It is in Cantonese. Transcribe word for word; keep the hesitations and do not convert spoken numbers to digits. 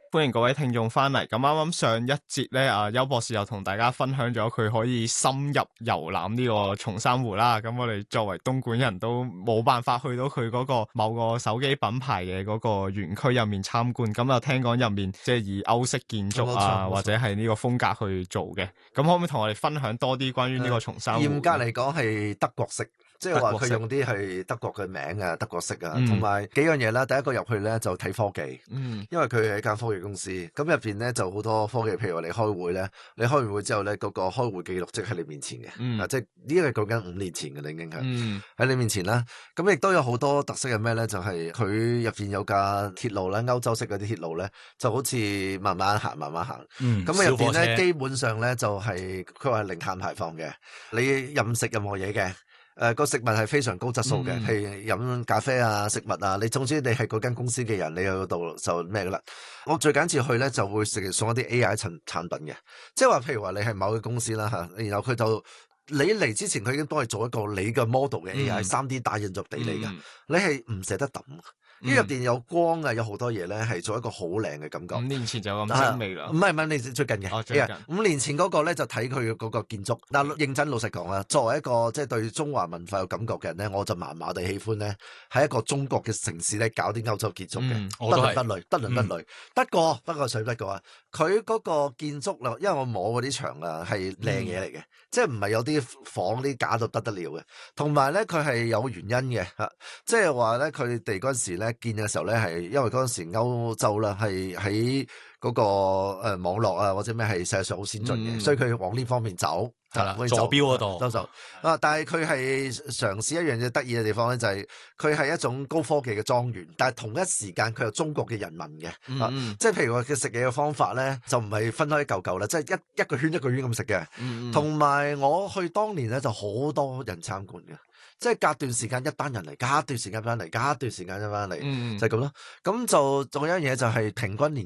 歡迎各位聽眾翻嚟。咁啱啱上一節咧，阿邱博士又同大家分享咗佢可以深入遊覽呢個松山湖啦。咁我哋作為東莞人都冇辦法去到佢嗰個某個手機品牌嘅嗰個園區入面參觀。咁啊，聽講入面即係以歐式建築啊，或者係呢個風格去做嘅。咁可唔可以同我哋分享多啲關於呢個松山湖？ 嚴格嚟講係德國式。即係話佢用啲係德國嘅名啊，德國式啊，同埋、嗯、幾樣嘢啦。第一個入去咧就睇科技，嗯、因為佢係一間科技公司，咁入邊咧就好多科技，譬如話你開會咧，你開完會之後咧，嗰、那個開會記錄即喺你面前嘅，嗯、啊，即係呢個係講緊五年前嘅啦，已經係喺、嗯、你面前啦。咁亦都有好多特色係咩咧？就係佢入邊有架鐵路咧，歐洲式嗰啲鐵路咧，就好似慢慢行，慢慢行。咁啊入邊咧，基本上咧就係佢話零碳排放嘅，你任食任何嘢嘅。誒、呃，個食物係非常高質素嘅，係飲、嗯、咖啡啊、食物啊，你總之你係嗰間公司嘅人，你去到就咩噶啦。我最緊次去咧就會成日送一啲 A I 產產品嘅，即係話譬如話你係某個公司啦吓，然後佢就你嚟之前佢已經幫你做一個你嘅 model 嘅 A I 三 D 打印咗俾你噶，嗯、你係唔捨得抌。呢入邊有光啊，有好多嘢咧，係做一個好靚嘅感覺。五年前就咁精美啦， 唔係唔係，你最近嘅。 哦，最近。 五年前嗰個咧就睇佢嗰個建築。但認真老實講啊，作為一個即係對中華文化有感覺嘅人咧，我就麻麻地喜歡咧，喺一個中國嘅城市咧搞啲歐洲建築嘅、嗯，得倫不類，得倫不類。不過、嗯、不過水不過啊，佢嗰個建築啦，因為我摸嗰啲牆啊係靚嘢嚟嘅，嗯、即係唔係有啲房啲假到不得了嘅，同埋咧佢係有原因嘅嚇，即係話咧佢哋嗰陣時咧。建嘅時候咧，係因為嗰陣時歐洲啦，係喺嗰個誒網絡啊或者咩係世界上好先進嘅，嗯、所以佢往呢方面走， 係啦，坐標嗰度走走啊！但係佢係嘗試一樣嘢得意嘅地方咧，就係佢係一種高科技嘅莊園，但係同一時間佢有中國嘅人民嘅，嗯啊、即係譬如話佢食嘢嘅方法咧，就唔係分開一嚿嚿啦，即係一一個圈一個圈咁食嘅。同埋、嗯、我去當年咧就好多人參觀嘅。即係隔段時間一班人嚟，隔段時間翻嚟，隔段時間一翻嚟，嗯、就係咁咯。咁就仲有一樣嘢就係平均年